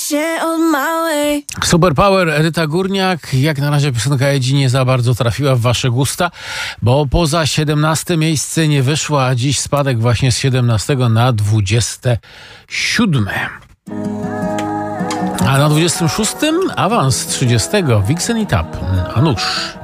Superpower, Edyta Górniak. Jak na razie piosenka Edzi nie za bardzo trafiła w wasze gusta, bo poza 17 miejsce nie wyszła, a dziś spadek właśnie z 17 na 27. A na 26 awans z 30 Vixen i Tap. A nuż.